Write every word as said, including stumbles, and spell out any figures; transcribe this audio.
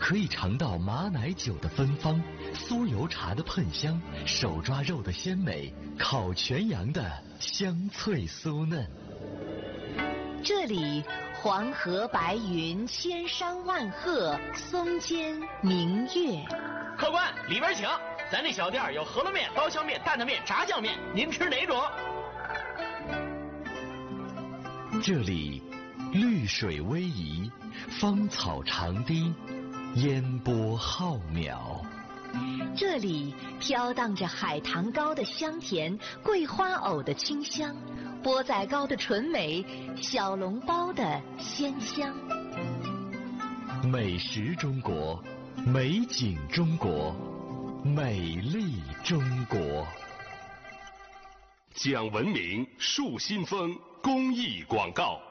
可以尝到马奶酒的芬芳，酥油茶的喷香，手抓肉的鲜美，烤全羊的香脆酥嫩。 这里黄河白云，千山万壑，松间明月。 客官，里边请。咱这小店有饸饹面、刀削面、担担面、炸酱面，您吃哪种？ 这里绿水逶迤，芳草长堤，烟波浩渺。 这里飘荡着海棠糕的香甜，桂花藕的清香，钵仔糕的纯美，小笼包的鲜香。 美食中国，美景中国，美丽中国。 讲文明树新风公益广告。